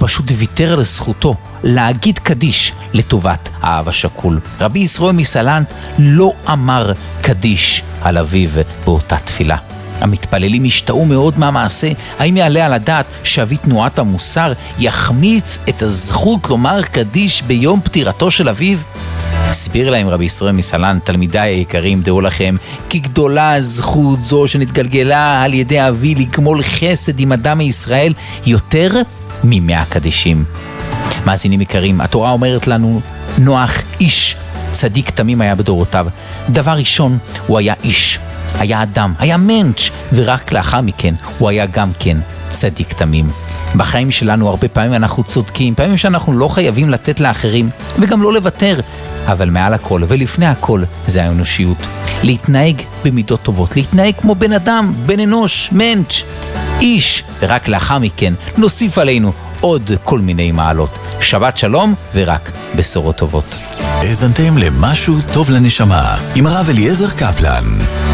פשוט ויתר על זכותו להגיד קדיש לטובת האב השכול. רבי ישראל מסלנט לא אמר קדיש על אביו באותה תפילה. המתפללים השתאו מאוד מהמעשה. האם יעלה על הדעת שאבי תנועת המוסר יחמיץ את הזכות לומר קדיש ביום פטירתו של אביו? הסביר להם רבי ישראל מסלנט, תלמידיי היקרים, דעו לכם, כי גדולה הזכות זו שנתגלגלה על ידי אבי לגמול חסד עם אדם מישראל יותר מ100 קדישים. מאזינים יקרים, התורה אומרת לנו, נוח איש צדיק תמים היה בדורותיו. דבר ראשון, הוא היה איש, היה אדם, היה מנץ', ורק לאחר מכן הוא היה גם כן צדיק תמים. בחיים שלנו הרבה פעמים אנחנו צודקים, פעמים שאנחנו לא חייבים לתת לאחרים וגם לא לוותר, אבל מעל הכל ולפני הכל זה האנושיות. להתנהג במידות טובות, להתנהג כמו בן אדם, בן אנוש, מנץ', איש, ורק לאחר מכן נוסיף עלינו עוד כל מיני מעלות. שבת שלום ורק בשורות טובות. האזנתם למשהו טוב לנשמה עם הרב אליעזר קפלן.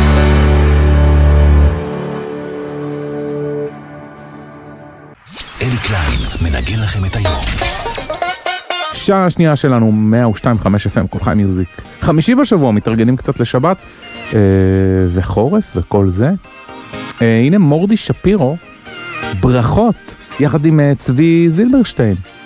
אלי קליין מנגן לכם את היום. שעה השנייה שלנו 102.5 FM, כל חי מיוזיק. חמישי בשבוע מתארגנים קצת לשבת וחורף וכל זה. הנה מורדי שפירו, ברכות יחד עם צבי זילברשטיין.